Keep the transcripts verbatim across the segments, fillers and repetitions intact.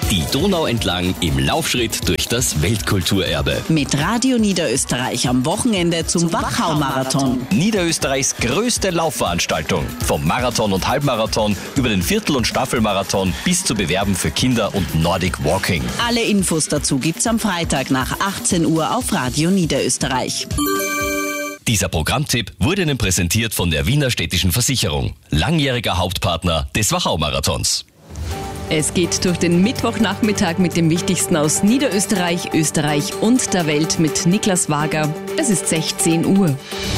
Die Donau entlang im Laufschritt durch das Weltkulturerbe. Mit Radio Niederösterreich am Wochenende zum, zum Wachau-Marathon. Niederösterreichs größte Laufveranstaltung. Vom Marathon und Halbmarathon über den Viertel- und Staffelmarathon bis zu Bewerben für Kinder und Nordic Walking. Alle Infos dazu gibt's am Freitag nach achtzehn Uhr auf Radio Niederösterreich. Dieser Programmtipp wurde Ihnen präsentiert von der Wiener Städtischen Versicherung, langjähriger Hauptpartner des Wachau-Marathons. Es geht durch den Mittwochnachmittag mit dem Wichtigsten aus Niederösterreich, Österreich und der Welt mit Niklas Wager. Es ist sechzehn Uhr.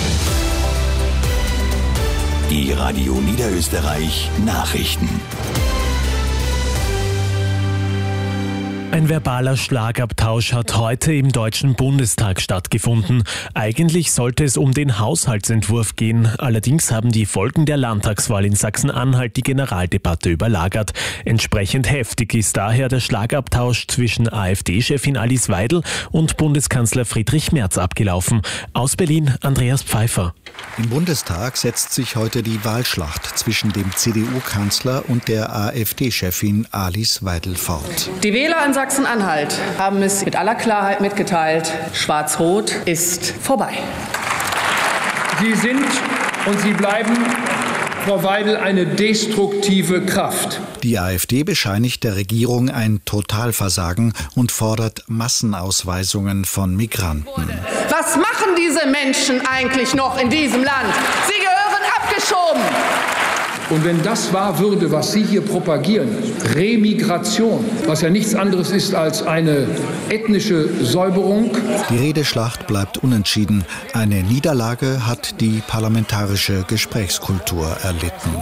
Die Radio Niederösterreich Nachrichten. Ein verbaler Schlagabtausch hat heute im Deutschen Bundestag stattgefunden. Eigentlich sollte es um den Haushaltsentwurf gehen. Allerdings haben die Folgen der Landtagswahl in Sachsen-Anhalt die Generaldebatte überlagert. Entsprechend heftig ist daher der Schlagabtausch zwischen AfD-Chefin Alice Weidel und Bundeskanzler Friedrich Merz abgelaufen. Aus Berlin Andreas Pfeiffer. Im Bundestag setzt sich heute die Wahlschlacht zwischen dem C D U-Kanzler und der AfD-Chefin Alice Weidel fort. Die Wähler in Sachsen-Anhalt haben es mit aller Klarheit mitgeteilt: Schwarz-Rot ist vorbei. Sie sind und Sie bleiben, Frau Weidel, eine destruktive Kraft. Die AfD bescheinigt der Regierung ein Totalversagen und fordert Massenausweisungen von Migranten. Was machen diese Menschen eigentlich noch in diesem Land? Sie gehören abgeschoben. Und wenn das wahr würde, was Sie hier propagieren, Remigration, was ja nichts anderes ist als eine ethnische Säuberung. Die Redeschlacht bleibt unentschieden. Eine Niederlage hat die parlamentarische Gesprächskultur erlitten.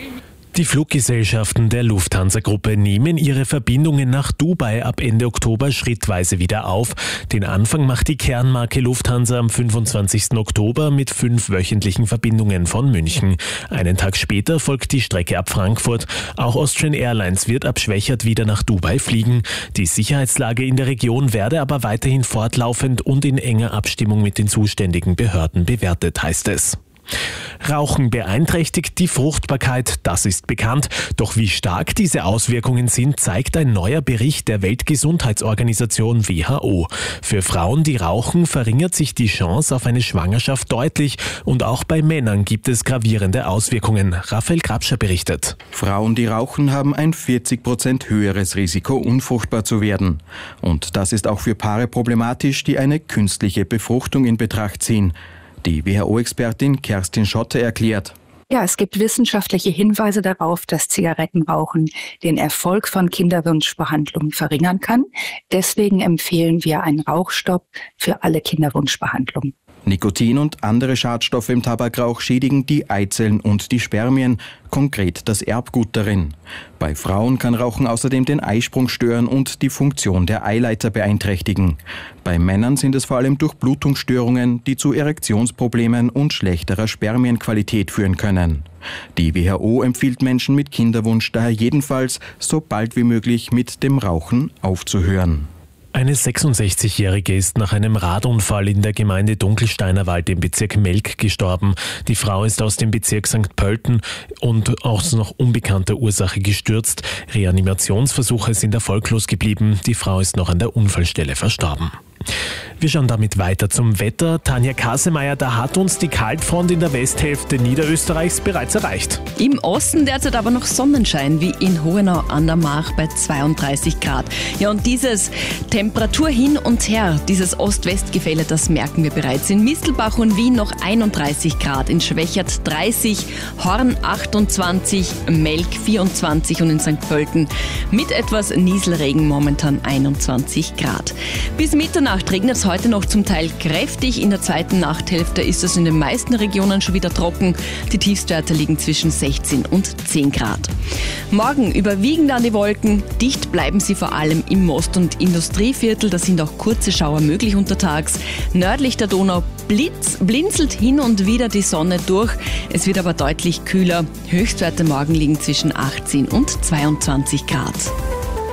Die Fluggesellschaften der Lufthansa-Gruppe nehmen ihre Verbindungen nach Dubai ab Ende Oktober schrittweise wieder auf. Den Anfang macht die Kernmarke Lufthansa am fünfundzwanzigsten Oktober mit fünf wöchentlichen Verbindungen von München. Einen Tag später folgt die Strecke ab Frankfurt. Auch Austrian Airlines wird ab Schwechat wieder nach Dubai fliegen. Die Sicherheitslage in der Region werde aber weiterhin fortlaufend und in enger Abstimmung mit den zuständigen Behörden bewertet, heißt es. Rauchen beeinträchtigt die Fruchtbarkeit, das ist bekannt. Doch wie stark diese Auswirkungen sind, zeigt ein neuer Bericht der Weltgesundheitsorganisation W H O. Für Frauen, die rauchen, verringert sich die Chance auf eine Schwangerschaft deutlich. Und auch bei Männern gibt es gravierende Auswirkungen. Raphael Grabscher berichtet. Frauen, die rauchen, haben ein vierzig Prozent höheres Risiko, unfruchtbar zu werden. Und das ist auch für Paare problematisch, die eine künstliche Befruchtung in Betracht ziehen. Die W H O-Expertin Kerstin Schotte erklärt: Ja, es gibt wissenschaftliche Hinweise darauf, dass Zigarettenrauchen den Erfolg von Kinderwunschbehandlungen verringern kann. Deswegen empfehlen wir einen Rauchstopp für alle Kinderwunschbehandlungen. Nikotin und andere Schadstoffe im Tabakrauch schädigen die Eizellen und die Spermien, konkret das Erbgut darin. Bei Frauen kann Rauchen außerdem den Eisprung stören und die Funktion der Eileiter beeinträchtigen. Bei Männern sind es vor allem Durchblutungsstörungen, die zu Erektionsproblemen und schlechterer Spermienqualität führen können. Die W H O empfiehlt Menschen mit Kinderwunsch daher jedenfalls, so bald wie möglich mit dem Rauchen aufzuhören. Eine sechsundsechzigjährige ist nach einem Radunfall in der Gemeinde Dunkelsteiner Wald im Bezirk Melk gestorben. Die Frau ist aus dem Bezirk Sankt Pölten und aus noch unbekannter Ursache gestürzt. Reanimationsversuche sind erfolglos geblieben. Die Frau ist noch an der Unfallstelle verstorben. Wir schauen damit weiter zum Wetter. Tanja Kasemeyer, da hat uns die Kaltfront in der Westhälfte Niederösterreichs bereits erreicht. Im Osten derzeit aber noch Sonnenschein, wie in Hohenau an der Mach bei zweiunddreißig Grad. Ja, und dieses Temperatur hin und her, dieses Ost-West-Gefälle, das merken wir bereits. In Mistelbach und Wien noch einunddreißig Grad, in Schwechat dreißig, Horn achtundzwanzig, Melk vierundzwanzig und in Sankt Pölten mit etwas Nieselregen momentan einundzwanzig Grad. Bis Mitternacht regnet es heute noch zum Teil kräftig. In der zweiten Nachthälfte ist es in den meisten Regionen schon wieder trocken. Die Tiefstwerte liegen zwischen sechzehn und zehn Grad. Morgen überwiegen dann die Wolken. Dicht bleiben sie vor allem im Most- und Industrieviertel. Da sind auch kurze Schauer möglich untertags. Nördlich der Donau blitz, blinzelt hin und wieder die Sonne durch. Es wird aber deutlich kühler. Höchstwerte morgen liegen zwischen achtzehn und zweiundzwanzig Grad.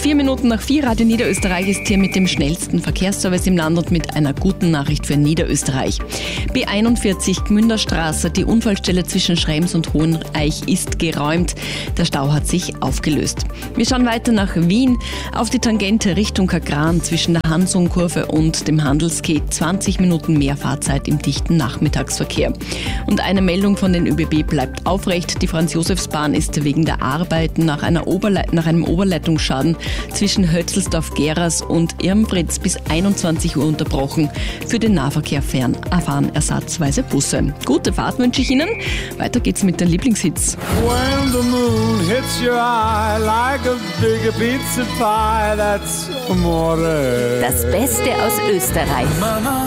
Vier Minuten nach vier, Radio Niederösterreich ist hier mit dem schnellsten Verkehrsservice im Land und mit einer guten Nachricht für Niederösterreich. B einundvierzig Gmünderstraße, die Unfallstelle zwischen Schrems und Hoheneich ist geräumt. Der Stau hat sich aufgelöst. Wir schauen weiter nach Wien. Auf die Tangente Richtung Kagran zwischen der Hansung-Kurve und dem Handelsgate. zwanzig Minuten mehr Fahrzeit im dichten Nachmittagsverkehr. Und eine Meldung von den ÖBB bleibt aufrecht. Die Franz-Josefs-Bahn ist wegen der Arbeiten nach, einer Oberle- nach einem Oberleitungsschaden zwischen Hötzelsdorf-Geras und Irmfritz bis einundzwanzig Uhr unterbrochen. Für den Nahverkehr fern erfahren ersatzweise Busse. Gute Fahrt wünsche ich Ihnen. Weiter geht's mit den Lieblingshits. When the moon hits your eye like a big pizza pie, that's amore. Das Beste aus Österreich.